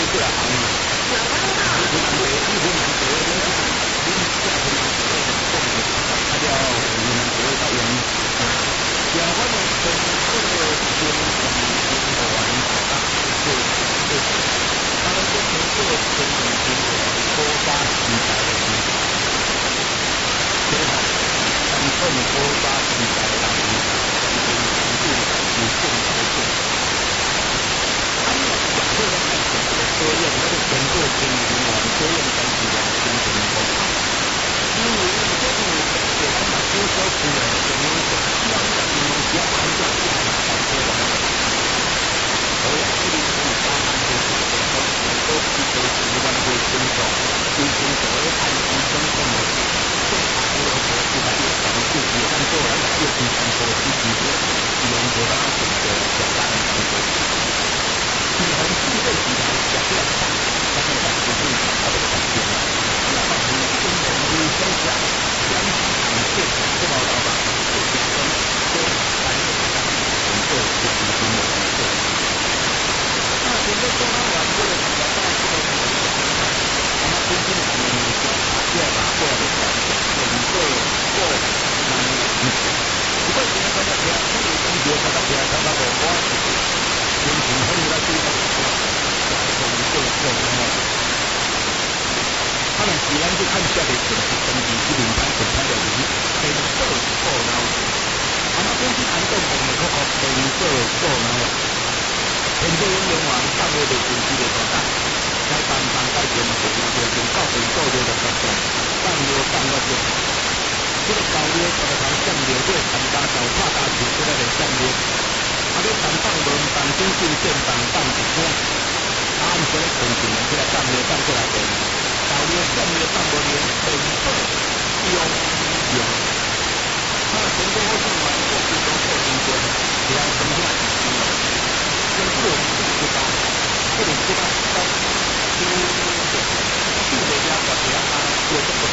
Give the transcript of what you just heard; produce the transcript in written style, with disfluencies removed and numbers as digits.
过来行嘛。你湖南北，你湖南北，你下湖南北的共同大家湖南北导演，相关的从这个宣传和完大对对，他们就从这个宣传经过多发题材的经过，最好咱们多发题材的经过，有更高的。这个看起来多用那个全部经营完，多用三十万精神工厂，因为这个给他们多少出来的能够让人们加安装起来的好多的，我要这里是大安的都是都是一般会遵守，遵守所谓安全生活的，最好的和其他的防护也按照来做平常所积极的，用得到选择简单的生活。你从数位平台角度来看，它现在是正常它的改变了。那么你跟人物分享，相信长线这么老板，这几分都还是当成做这几分的工作。那整个中央网这个比较大规模的一个平台，那么今天我们要拿过来的讲，整个做那如果今天大家听，这个感觉大家听，大家都我。完全可以来对待的，从这个过程中，他们既然就按下的整体升级，基本上整体的人很受受恼。那么公司行动我们可很受受恼。很多人员往上面的经济的发展，在单方改变的这个到很受的活动，上游上个就，这个高流它的上流对参加脚踏大体这个的上流。你单放轮、单中线线、单放直播，按这个程序，这个上流上过来，